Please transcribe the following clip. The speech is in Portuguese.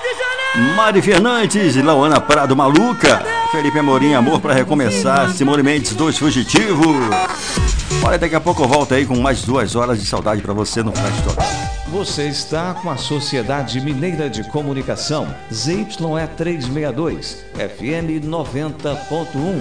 Mari Fernandes, Lauana Prado, Maluca. Felipe Amorim, Amor pra Recomeçar. Simone Mendes, Dois Fugitivos. Olha, daqui a pouco eu volto aí com mais 2 horas de saudade pra você no Flash Talk. Você está com a Sociedade Mineira de Comunicação, ZYE 362, FM 90.1,